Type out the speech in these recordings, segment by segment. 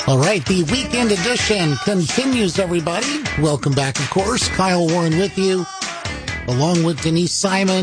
All right, the weekend edition continues, everybody. Welcome back, of course. Kyle Warren with you, along with Denise Simon.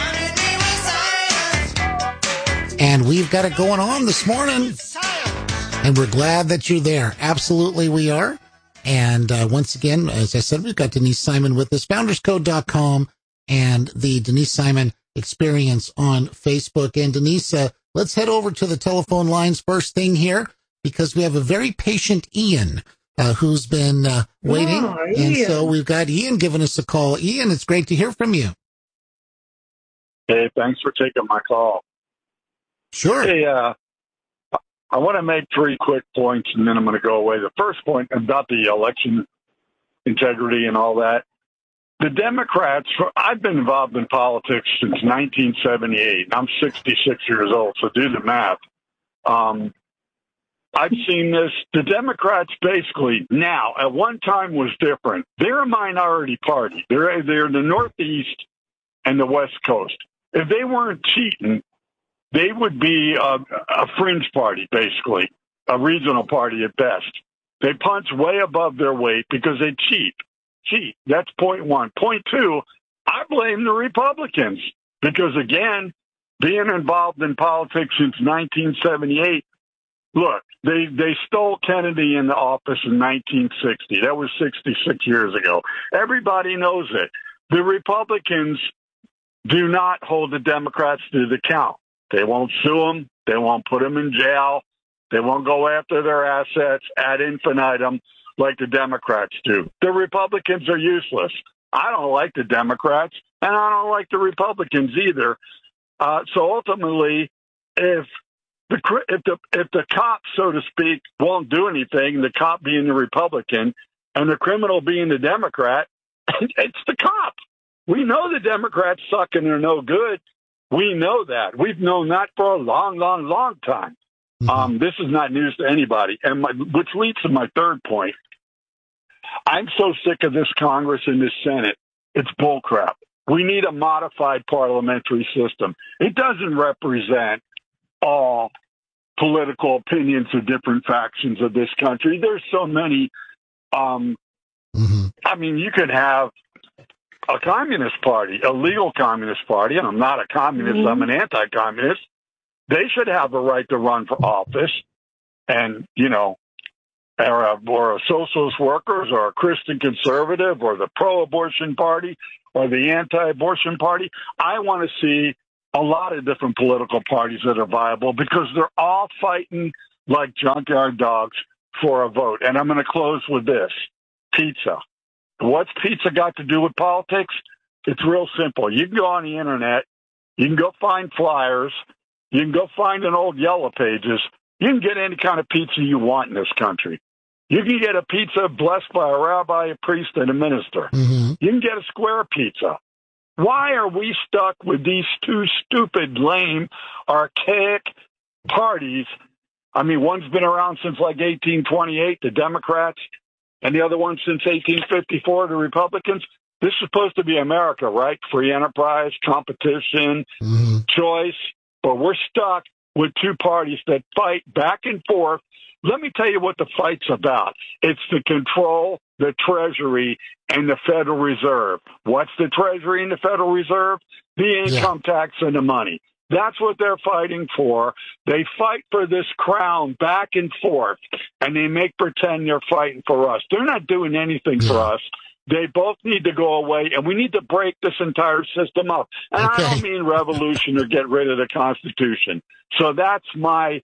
And we've got it going on this morning. And we're glad that you're there. Absolutely, we are. And once again, as I said, we've got Denise Simon with us, founderscode.com and the Denise Simon Experience on Facebook. And Denise, let's head over to the telephone lines first thing here, because we have a very patient Ian who's been waiting. Oh, and so we've got Ian giving us a call. Ian, it's great to hear from you. Hey, thanks for taking my call. Sure. Hey, I want to make 3 quick points, and then I'm going to go away. The first point about the election integrity and all that. The Democrats, I've been involved in politics since 1978. I'm 66 years old, so do the math. I've seen this. The Democrats basically now, at one time was different. They're a minority party. They're the Northeast and the West Coast. If they weren't cheating, they would be a fringe party, basically, a regional party at best. They punch way above their weight because they cheat. That's point one. Point two, I blame the Republicans because, again, being involved in politics since 1978, look, they stole Kennedy into office in 1960. That was 66 years ago. Everybody knows it. The Republicans do not hold the Democrats to the count. They won't sue them. They won't put them in jail. They won't go after their assets ad infinitum like the Democrats do. The Republicans are useless. I don't like the Democrats, and I don't like the Republicans either. So ultimately, if the cop, so to speak, won't do anything, the cop being the Republican and the criminal being the Democrat, it's the cop. We know the Democrats suck and they're no good. We know that. We've known that for a long, long, long time. Mm-hmm. This is not news to anybody. And which leads to my third point. I'm so sick of this Congress and this Senate. It's bullcrap. We need a modified parliamentary system. It doesn't represent all political opinions of different factions of this country. There's so many. I mean, you could have a communist party, a legal communist party, and I'm not a communist, I'm an anti-communist. They should have the right to run for office, and, you know, or a socialist workers or a Christian conservative or the pro-abortion party or the anti-abortion party. I want to see a lot of different political parties that are viable because they're all fighting like junkyard dogs for a vote. And I'm going to close with this. Pizza. What's pizza got to do with politics? It's real simple. You can go on the internet. You can go find flyers. You can go find an old Yellow Pages. You can get any kind of pizza you want in this country. You can get a pizza blessed by a rabbi, a priest, and a minister. Mm-hmm. You can get a square pizza. Why are we stuck with these two stupid, lame, archaic parties? I mean, one's been around since like 1828, the Democrats, and the other one since 1854, the Republicans. This is supposed to be America, right? Free enterprise, competition, choice. But we're stuck with two parties that fight back and forth. Let me tell you what the fight's about. It's to control the Treasury and the Federal Reserve. What's the Treasury and the Federal Reserve? The income tax and the money. That's what they're fighting for. They fight for this crown back and forth, and they make pretend they're fighting for us. They're not doing anything for us. They both need to go away, and we need to break this entire system up. And I don't mean revolution or get rid of the Constitution. So that's my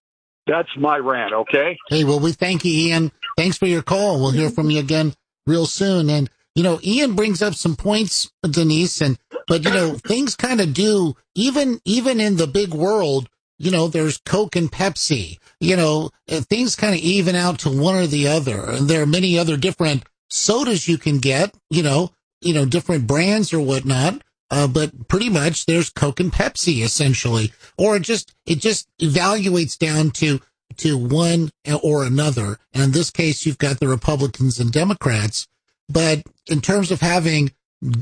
rant, okay? Hey, well, we thank you, Ian. Thanks for your call. We'll hear from you again real soon. And, you know, Ian brings up some points, Denise, but, you know, things kind of do, even in the big world, you know, there's Coke and Pepsi, you know, things kind of even out to one or the other. And there are many other different sodas you can get, you know, different brands or whatnot. But pretty much there's Coke and Pepsi essentially, or it just evaluates down to one or another. And in this case, you've got the Republicans and Democrats. But in terms of having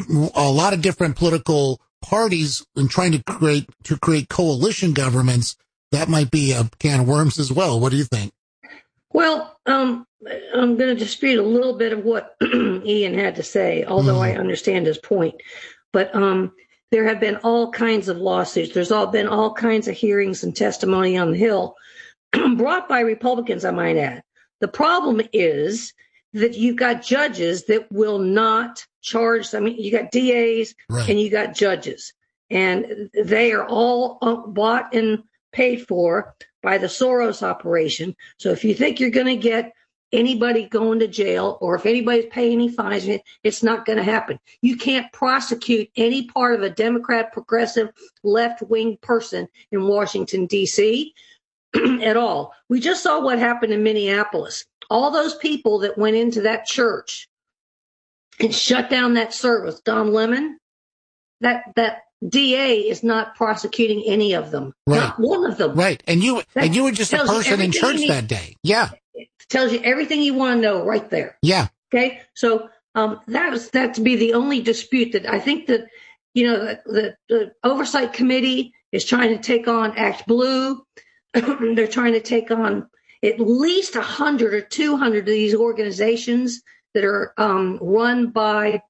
a lot of different political parties and trying to create coalition governments, that might be a can of worms as well. What do you think? Well, I'm going to dispute a little bit of what Ian had to say, although I understand his point. But there have been all kinds of lawsuits. There's been all kinds of hearings and testimony on the Hill brought by Republicans, I might add. The problem is that you've got judges that will not charge. I mean, you got DAs and you got judges, and they are all bought and paid for by the Soros operation. So if you think you're going to get anybody going to jail, or if anybody's paying any fines, it's not going to happen. You can't prosecute any part of a Democrat, progressive, left-wing person in Washington, D.C. at all. We just saw what happened in Minneapolis. All those people that went into that church and shut down that service, Don Lemon, that DA is not prosecuting any of them. Right. Not one of them. Right. And you were just a person in church that day. Yeah. It tells you everything you want to know right there. Yeah. Okay. So that to be the only dispute that I think that, the Oversight Committee is trying to take on Act Blue. They're trying to take on at least 100 or 200 of these organizations that are run by,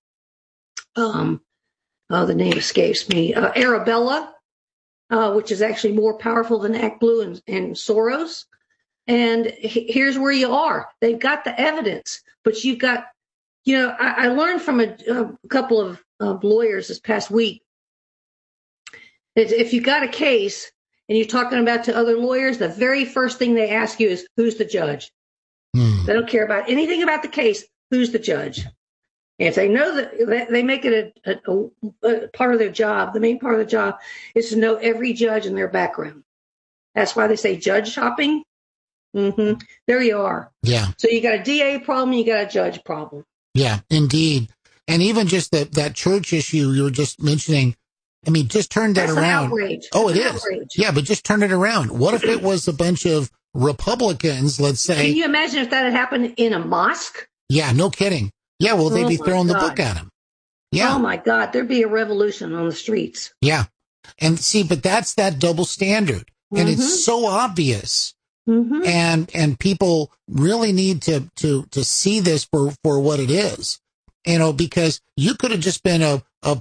the name escapes me, Arabella, which is actually more powerful than Act Blue and Soros. And here's where you are. They've got the evidence, but you've got, I learned from a couple of lawyers this past week that if you've got a case and you're talking about to other lawyers, the very first thing they ask you is, who's the judge? They don't care about anything about the case. Who's the judge? And if they know that, they make it a part of their job. The main part of the job is to know every judge and their background. That's why they say judge shopping. There you are. Yeah. So you got a DA problem, you got a judge problem. Yeah, indeed. And even just that church issue you were just mentioning, I mean, just turn that around. Outrage. Oh, it is. Yeah, but just turn it around. What if it was a bunch of Republicans, let's say? Can you imagine if that had happened in a mosque? Yeah, no kidding. Yeah, well, they'd be throwing the book at him. Yeah. Oh, my God. There'd be a revolution on the streets. Yeah. And see, but that's that double standard. And it's so obvious. And people really need to see this for what it is. Because you could have just been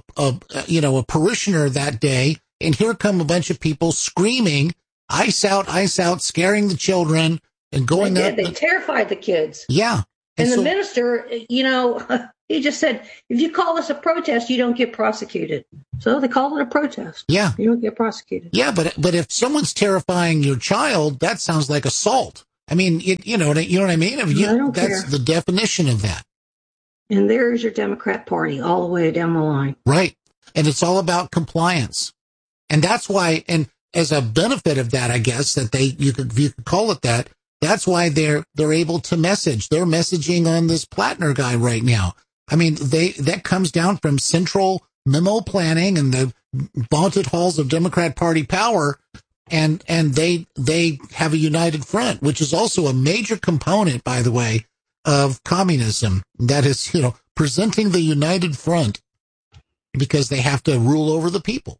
a parishioner that day, and here come a bunch of people screaming, ice out, scaring the children and going up. They terrified the kids. Yeah. And the minister, he just said, if you call this a protest, you don't get prosecuted. So they called it a protest. Yeah. You don't get prosecuted. Yeah, but if someone's terrifying your child, that sounds like assault. I mean, you know what I mean? That's the definition of that. And there's your Democrat Party all the way down the line. Right. And it's all about compliance. And that's why, and as a benefit of that, I guess, that you could call it that, that's why they're able to message. They're messaging on this Plattner guy right now. I mean, that comes down from central memo planning and the vaunted halls of Democrat Party power. And they have a united front, which is also a major component, by the way, of communism. That is, presenting the united front because they have to rule over the people.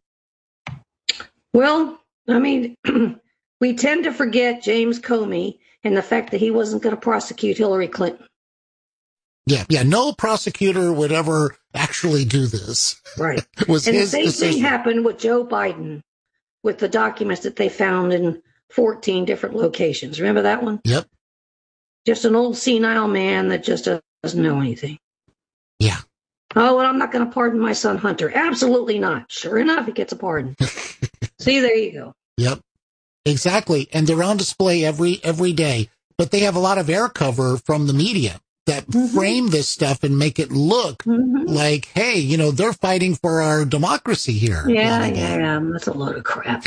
Well, I mean, we tend to forget James Comey and the fact that he wasn't going to prosecute Hillary Clinton. Yeah. No prosecutor would ever actually do this. Right. Was and his the same decision. thing happened with Joe Biden, with the documents that they found in 14 different locations. Remember that one? Yep. Just an old senile man that just doesn't know anything. Yeah. Oh, well, I'm not going to pardon my son Hunter. Absolutely not. Sure enough, he gets a pardon. See, there you go. Yep. Exactly. And they're on display every day. But they have a lot of air cover from the media that frame this stuff and make it look like, hey, they're fighting for our democracy here. Yeah. That's a load of crap.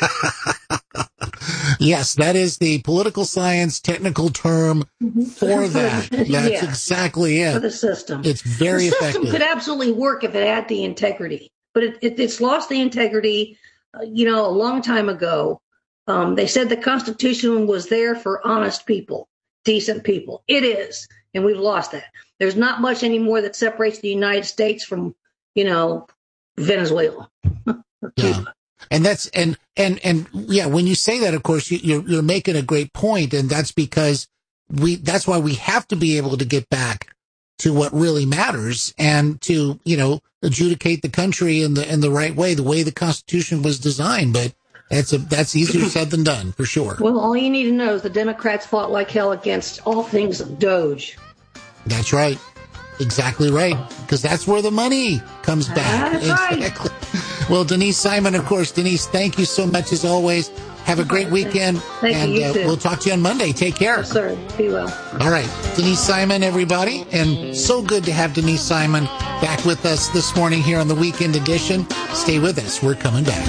Yes, that is the political science technical term for that. That's exactly it. For the system. It's very effective. The system could absolutely work if it had the integrity. But it's lost the integrity, a long time ago. They said the Constitution was there for honest people, decent people. It is. And we've lost that. There's not much anymore that separates the United States from, Venezuela. Yeah. And that's, and yeah, when you say that, of course, you're making a great point. And that's because that's why we have to be able to get back to what really matters and to, adjudicate the country in the right way, the way the Constitution was designed. But that's easier said than done, for sure. Well, all you need to know is the Democrats fought like hell against all things Doge. That's right. Exactly right. Because that's where the money comes back. That's exactly. Right. Well, Denise Simon, of course. Denise, thank you so much as always. Have a great weekend. Thank you. You too. We'll talk to you on Monday. Take care. Yes, sir. Be well. All right. Denise Simon, everybody. And so good to have Denise Simon back with us this morning here on the Weekend Edition. Stay with us. We're coming back.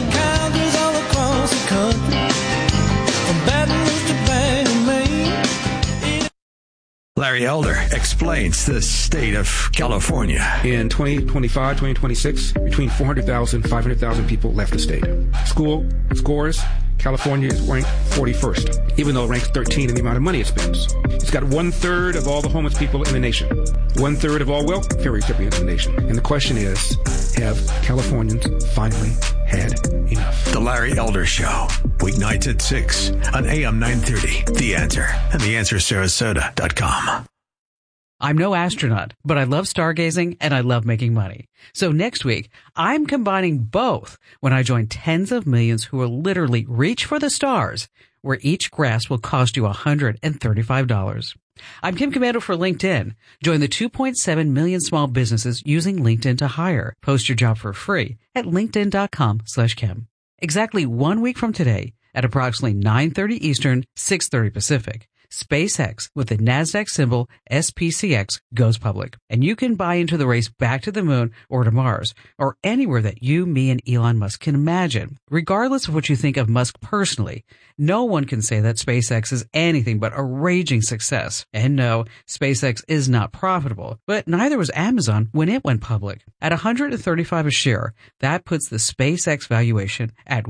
Larry Elder explains the state of California. In 2025, 2026, between 400,000 and 500,000 people left the state. School scores, California is ranked 41st, even though it ranks 13 in the amount of money it spends. It's got 1/3 of all the homeless people in the nation, 1/3 of all welfare recipients in the nation. And the question is, have Californians finally had enough? The Larry Elder Show, weeknights at 6 on AM 930. The Answer and theanswersarasota.com. I'm no astronaut, but I love stargazing and I love making money. So next week, I'm combining both when I join tens of millions who will literally reach for the stars, where each grasp will cost you $135. I'm Kim Komando for LinkedIn. Join the 2.7 million small businesses using LinkedIn to hire. Post your job for free at linkedin.com/Kim. Exactly 1 week from today at approximately 9:30 Eastern, 6:30 Pacific, SpaceX with the NASDAQ symbol SPCX goes public. And you can buy into the race back to the moon or to Mars or anywhere that you, me, and Elon Musk can imagine. Regardless of what you think of Musk personally, no one can say that SpaceX is anything but a raging success. And no, SpaceX is not profitable, but neither was Amazon when it went public. At $135 a share, that puts the SpaceX valuation at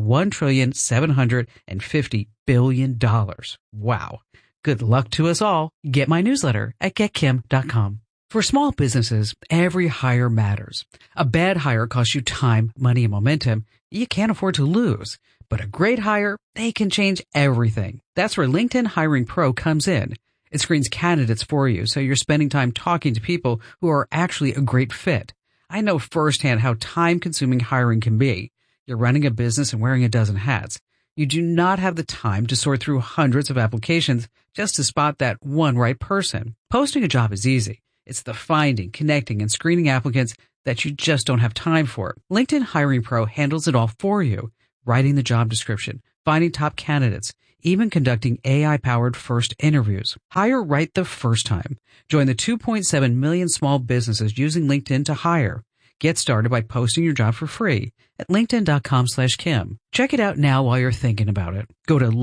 $1,750 billion. Wow. Good luck to us all. Get my newsletter at getkim.com. For small businesses, every hire matters. A bad hire costs you time, money, and momentum you can't afford to lose. But a great hire, they can change everything. That's where LinkedIn Hiring Pro comes in. It screens candidates for you, so you're spending time talking to people who are actually a great fit. I know firsthand how time-consuming hiring can be. You're running a business and wearing a dozen hats. You do not have the time to sort through hundreds of applications just to spot that one right person. Posting a job is easy. It's the finding, connecting, and screening applicants that you just don't have time for. LinkedIn Hiring Pro handles it all for you, writing the job description, finding top candidates, even conducting AI-powered first interviews. Hire right the first time. Join the 2.7 million small businesses using LinkedIn to hire. Get started by posting your job for free at linkedin.com/Kim. Check it out now while you're thinking about it. Go to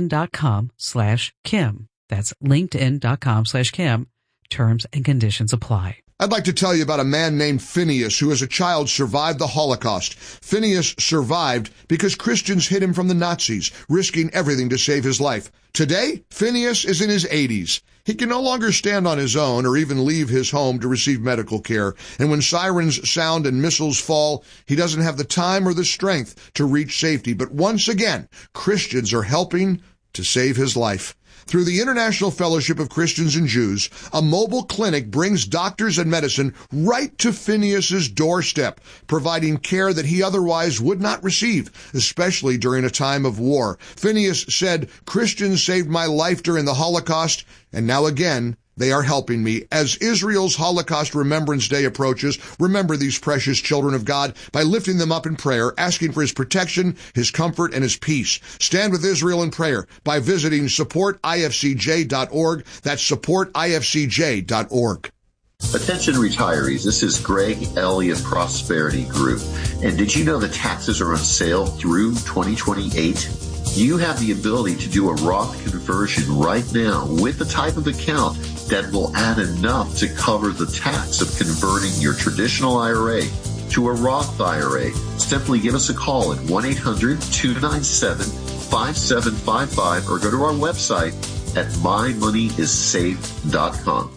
linkedin.com/Kim. That's linkedin.com/Kim. Terms and conditions apply. I'd like to tell you about a man named Phineas who as a child survived the Holocaust. Phineas survived because Christians hid him from the Nazis, risking everything to save his life. Today, Phineas is in his 80s. He can no longer stand on his own or even leave his home to receive medical care. And when sirens sound and missiles fall, he doesn't have the time or the strength to reach safety. But once again, Christians are helping to save his life. Through the International Fellowship of Christians and Jews, a mobile clinic brings doctors and medicine right to Phineas's doorstep, providing care that he otherwise would not receive, especially during a time of war. Phineas said, "Christians saved my life during the Holocaust, and now again, they are helping me." As Israel's Holocaust Remembrance Day approaches, remember these precious children of God by lifting them up in prayer, asking for his protection, his comfort, and his peace. Stand with Israel in prayer by visiting supportifcj.org. That's supportifcj.org. Attention retirees, this is Greg Elliott Prosperity Group. And did you know that taxes are on sale through 2028? You have the ability to do a Roth conversion right now with the type of account that will add enough to cover the tax of converting your traditional IRA to a Roth IRA. Simply give us a call at 1-800-297-5755 or go to our website at mymoneyissafe.com.